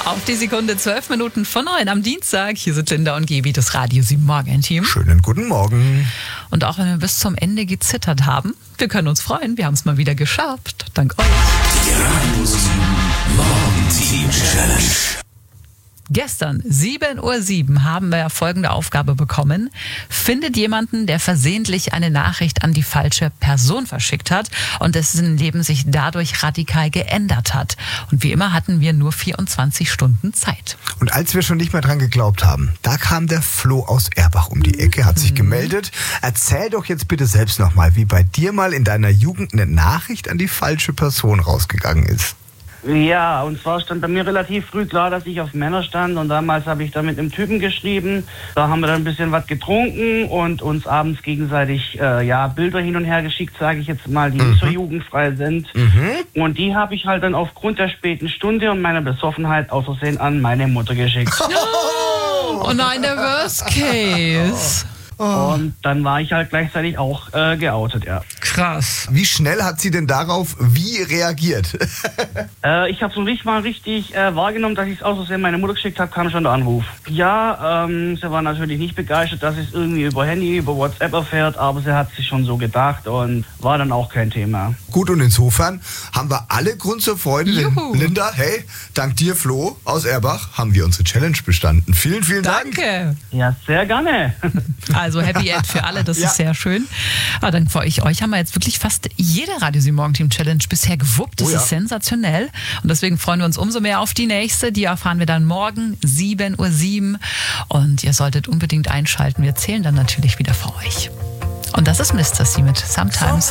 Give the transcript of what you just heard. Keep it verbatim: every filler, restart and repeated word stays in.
Auf die Sekunde zwölf Minuten von neun am Dienstag. Hier sind Linda und Gebi, das Radio sieben Morgen-Team. Schönen guten Morgen. Und auch wenn wir bis zum Ende gezittert haben, wir können uns freuen. Wir haben es mal wieder geschafft. Dank euch. Die Radio sieben Morgen-Team Challenge. Gestern, sieben Uhr sieben, haben wir folgende Aufgabe bekommen. Findet jemanden, der versehentlich eine Nachricht an die falsche Person verschickt hat und dessen Leben sich dadurch radikal geändert hat. Und wie immer hatten wir nur vierundzwanzig Stunden Zeit. Und als wir schon nicht mehr dran geglaubt haben, da kam der Flo aus Erbach um die Ecke, hat sich gemeldet. Erzähl doch jetzt bitte selbst nochmal, wie bei dir mal in deiner Jugend eine Nachricht an die falsche Person rausgegangen ist. Ja, und zwar stand bei mir relativ früh klar, dass ich auf Männer stand, und damals habe ich da mit einem Typen geschrieben. Da haben wir dann ein bisschen was getrunken und uns abends gegenseitig äh, ja Bilder hin und her geschickt, sage ich jetzt mal, die Mhm. nicht so jugendfrei sind. Mhm. Und die habe ich halt dann aufgrund der späten Stunde und meiner Besoffenheit aus Versehen an meine Mutter geschickt. Oh nein, der Worst Case. Und dann war ich halt gleichzeitig auch äh, geoutet, ja. Krass. Wie schnell hat sie denn darauf wie reagiert? Äh, ich habe so nicht mal richtig äh, wahrgenommen, dass ich es aus Versehen meine Mutter geschickt habe, kam schon der Anruf. Ja, ähm, sie war natürlich nicht begeistert, dass es irgendwie über Handy, über WhatsApp erfährt, aber sie hat sich schon so gedacht und war dann auch kein Thema. Gut, und insofern haben wir alle Grund zur Freude. Denn Juhu. Linda, hey, dank dir, Flo aus Erbach, haben wir unsere Challenge bestanden. Vielen, vielen Dank. Danke. Ja, sehr gerne. Also Happy End für alle, das Ja. ist sehr schön. Aber dann für euch, euch haben wir jetzt wirklich fast jede Radio sieben Morgen-Team Challenge bisher gewuppt. Das Oh ja. ist sensationell. Und deswegen freuen wir uns umso mehr auf die nächste. Die erfahren wir dann morgen, sieben Uhr sieben. Und ihr solltet unbedingt einschalten. Wir zählen dann natürlich wieder für euch. Und das ist Mister C mit Sometimes.